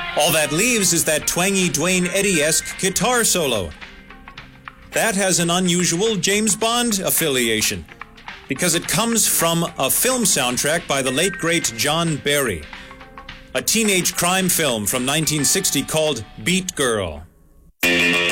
All that leaves is that twangy Dwayne Eddy-esque guitar solo. That has an unusual James Bond affiliation, because it comes from a film soundtrack by the late great John Barry, a teenage crime film from 1960 called Beat Girl.